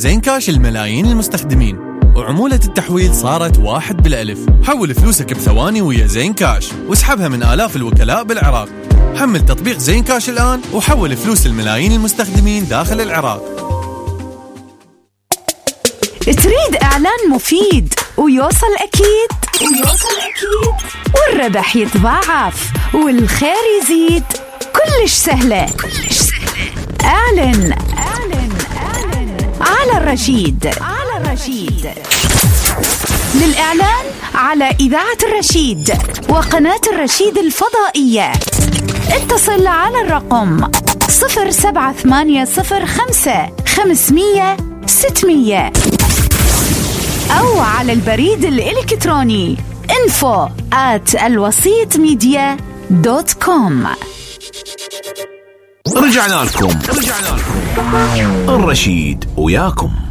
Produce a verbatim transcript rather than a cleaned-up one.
زين كاش الملايين المستخدمين، وعمولة التحويل صارت واحد بالألف. حول فلوسك بثواني ويا زين كاش واسحبها من آلاف الوكلاء بالعراق. حمل تطبيق زين كاش الآن وحول فلوس الملايين المستخدمين داخل العراق. تريد إعلان مفيد ويوصل أكيد ويوصل أكيد والربح يتضاعف والخير يزيد؟ كلش سهلة كلش سهلة. أعلن أعلن أعلن على الرشيد على الرشيد. للإعلان على إذاعة الرشيد وقناة الرشيد الفضائية اتصل على الرقم صفر سبعة ثمانية صفر خمسة خمسمية ستمية أو على البريد الإلكتروني info at الوسيط ميديا دوت كوم. رجعنا لكم رجعنا لكم الرشيد وياكم.